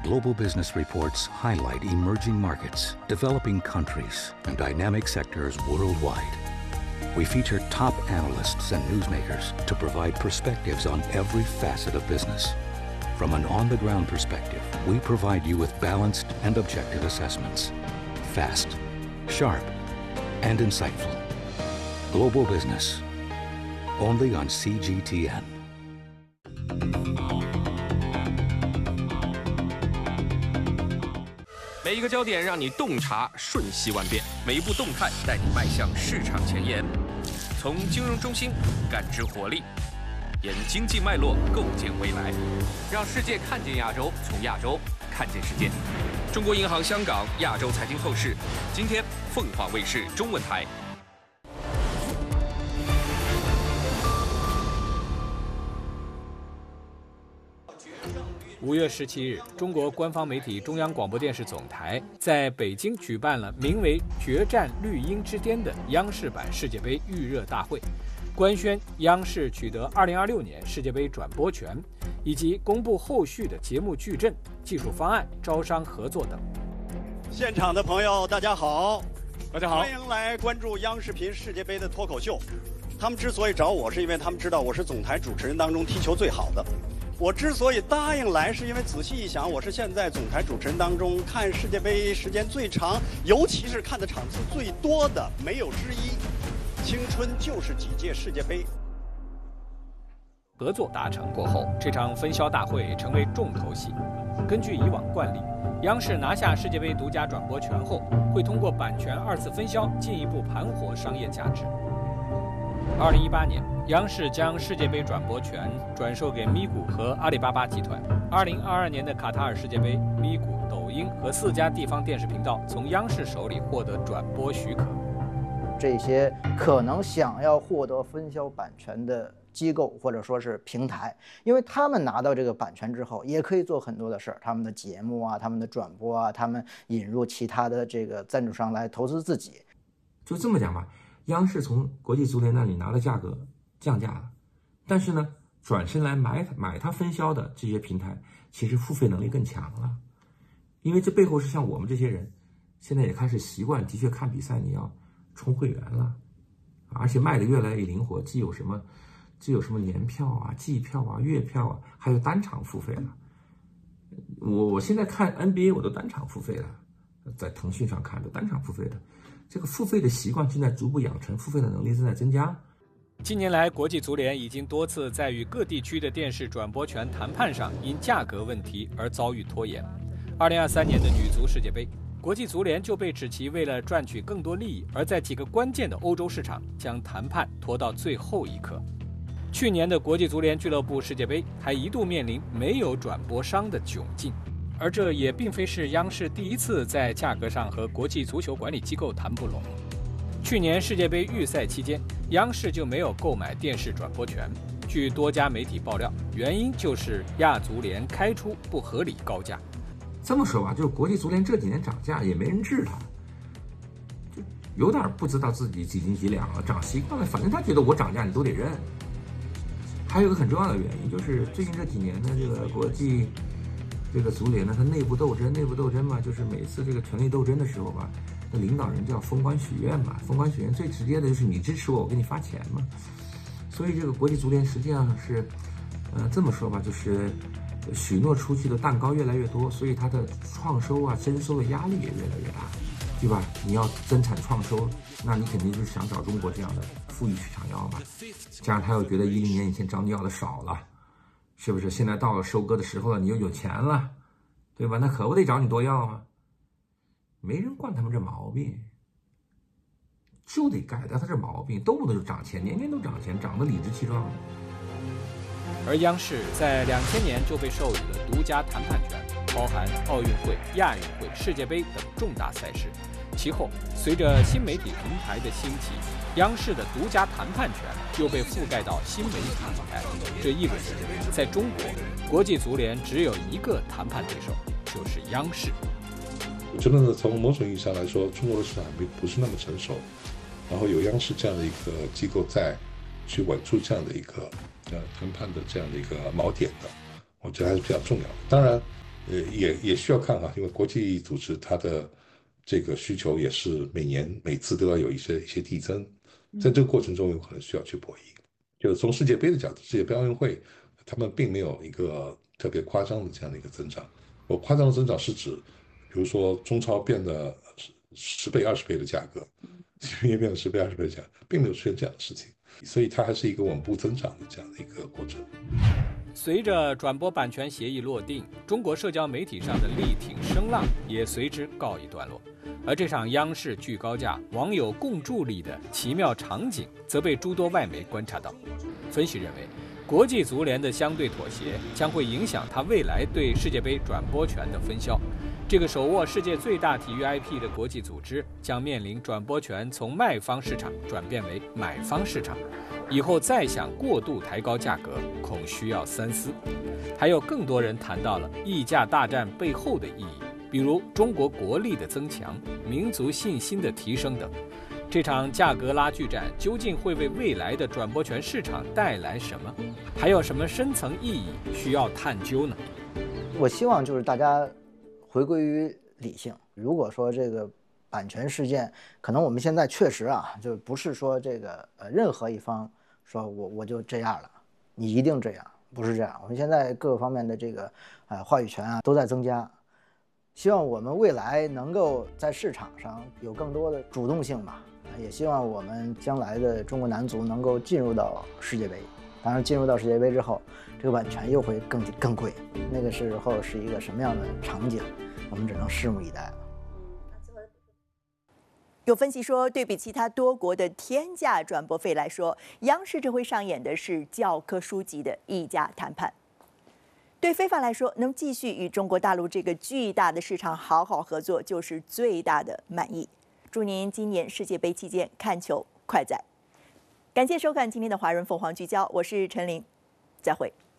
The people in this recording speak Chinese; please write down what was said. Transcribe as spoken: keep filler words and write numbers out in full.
Global Business Reports highlight emerging markets, developing countries, and dynamic sectors worldwide. We feature top analysts and newsmakers to provide perspectives on every facet of business. From an on-the-ground perspective, we provide you with balanced and objective assessments. Fast, sharp, and insightful. Global Business, only on C G T N. 每一个焦点让你洞察瞬息万变，每一步动态带你迈向市场前沿。从金融中心感知活力，沿经济脉络构建未来，让世界看见亚洲，从亚洲看见世界。中国银行香港亚洲财经透视，今天凤凰卫视中文台。 五月十七日，中国官方媒体中央广播电视总台在北京举办了名为“决战绿茵之巅”的央视版世界杯预热大会，官宣央视取得二零二六年世界杯转播权，以及公布后续的节目矩阵、技术方案、招商合作等。 现场的朋友，大家好， 大家好， 欢迎来关注央视频世界杯的脱口秀。他们之所以找我，是因为他们知道我是总台主持人当中踢球最好的。我之所以答应来，是因为仔细一想，我是现在总台主持人当中看世界杯时间最长，尤其是看的场次最多的，没有之一。青春就是几届世界杯。 合作达成过后，这场分销大会成为重头戏。根据以往惯例，央视拿下世界杯独家转播权后，会通过版权二次分销进一步盘活商业价值。二零一八年，央视将世界杯转播权转售给咪咕和阿里巴巴集团。二零二二年的卡塔尔世界杯，咪咕、抖音和四家地方电视频道从央视手里获得转播许可。 这些可能想要获得分销版权的机构或者说是平台，因为他们拿到这个版权之后，也可以做很多的事儿，他们的节目啊，他们的转播啊，他们引入其他的这个赞助商来投资自己。 就这么讲吧。央视从国际足联那里拿的价格降价了，但是呢，转身来买买它分销的这些平台，其实付费能力更强了，因为这背后是像我们这些人，现在也开始习惯，的确看比赛你要充会员了，而且卖的越来越灵活，既有什么，既有什么年票啊、季票啊、月票啊，还有单场付费了。我我现在看 N B A 我都单场付费了，在腾讯上看的单场付费的。这个付费的习惯正在逐步养成，付费的能力正在增加。 近年来，国际足联已经多次在与各地区的电视转播权谈判上因价格问题而遭遇拖延。二零二三年的女足世界杯，国际足联就被指其为了赚取更多利益，而在几个关键的欧洲市场将谈判拖到最后一刻。去年的国际足联俱乐部世界杯还一度面临没有转播商的窘境。而这也并非是央视第一次在价格上和国际足球管理机构谈不拢。去年世界杯预赛期间，央视就没有购买电视转播权。据多家媒体爆料，原因就是亚足联开出不合理高价。 这么说吧，就是国际足联这几年涨价也没人治他，就有点不知道自己几斤几两了，涨习惯了，反正他觉得我涨价你都得认。还有一个很重要的原因，就是最近这几年的这个国际。这个足联呢，它内部斗争，内部斗争嘛，就是每次这个权力斗争的时候吧，那领导人就要封官许愿嘛，封官许愿最直接的就是你支持我，我给你发钱嘛。所以这个国际足联实际上是，呃，这么说吧，就是许诺出去的蛋糕越来越多，所以它的创收啊、征收的压力也越来越大，对吧？你要增产创收，那你肯定就是想找中国这样的富裕去抢要嘛。加上他又觉得一零年以前找你要的少了。是不是现在到了收割的时候了，你又有钱了，对吧？那可不得找你多要吗？没人惯他们这毛病，就得改掉他这毛病，动不动就涨钱，年年都涨钱，涨得理直气壮的。 而央视在两千年就被授予了独家谈判权，包含奥运会、亚运会、世界杯等重大赛事。其后，随着新媒体平台的兴起，央视的独家谈判权又被覆盖到新媒体平台。这意味着，在中国，国际足联只有一个谈判对手，就是央视。 我觉得呢，从某种意义上来说，中国的市场并不是那么成熟，然后有央视这样的一个机构在，去稳住这样的一个呃谈判的这样的一个锚点的，我觉得还是比较重要的。当然， 呃，也也需要看啊，因为国际组织它的这个需求也是每年每次都要有一些一些递增，在这个过程中有可能需要去博弈。就是从世界杯的角度，世界杯奥运会他们并没有一个特别夸张的这样的一个增长。我夸张的增长是指，比如说中超变得十倍、二十倍的价格，也变了十倍、二十倍的价格，并没有出现这样的事情，所以它还是一个稳步增长的这样的一个过程。 随着转播版权协议落定，中国社交媒体上的力挺声浪也随之告一段落。而这场央视巨高价、网友共筑里的奇妙场景，则被诸多外媒观察到。分析认为，国际足联的相对妥协将会影响它未来对世界杯转播权的分销。这个手握世界最大体育 I P 的国际组织，将面临转播权从卖方市场转变为买方市场。以后再想过度抬高价格，恐需要三思。还有更多人谈到了议价大战背后的意义，比如中国国力的增强、民族信心的提升等。这场价格拉锯战究竟会为未来的转播权市场带来什么？还有什么深层意义需要探究呢？ 我希望就是大家回归于理性。如果说这个版权事件，可能我们现在确实啊，就不是说这个呃任何一方说我我就这样了，你一定这样，不是这样。我们现在各个方面的这个呃话语权啊都在增加，希望我们未来能够在市场上有更多的主动性吧。也希望我们将来的中国男足能够进入到世界杯。当然，进入到世界杯之后，这个版权又会更更贵，那个时候是一个什么样的场景，我们只能拭目以待了。 有分析说，对比其他多国的天价转播费来说，央视这回上演的是教科书级的议价谈判。对非法来说，能继续与中国大陆这个巨大的市场好好合作，就是最大的满意。祝您今年世界杯期间看球快哉！感谢收看今天的华人凤凰聚焦，我是陈琳，再会。